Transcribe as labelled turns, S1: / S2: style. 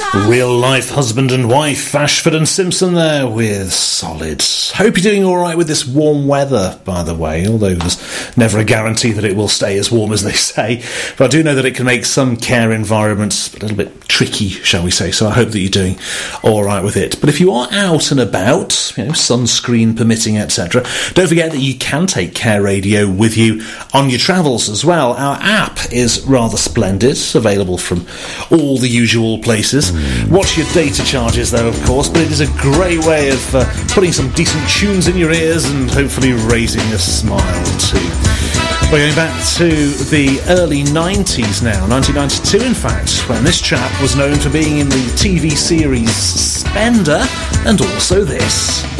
S1: Real life husband and wife, Ashford and Simpson there with Solid. Hope you're doing alright with this warm weather, by the way, although there's never a guarantee that it will stay as warm as they say. But I do know that it can make some care environments a little bit tricky, shall we say, so I hope that you're doing alright with it. But if you are out and about, sunscreen permitting, etc., don't forget that you can take Care Radio with you on your travels as well. Our app is rather splendid, available from all the usual places. Watch your data charges though, of course, but it is a great way of putting some decent tunes in your ears and hopefully raising a smile too. We're going back to the early 90s now, 1992 in fact, when this chap was known for being in the TV series Spender and also this.